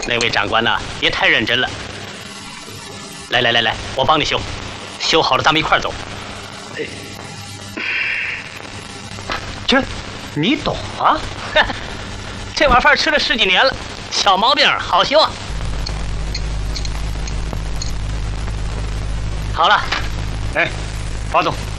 那位长官呐，别太认真了。来，我帮你修，修好了咱们一块儿走。 这，你懂啊？ 这碗饭吃了10几年了，小毛病好修啊。好了， 哎，华总，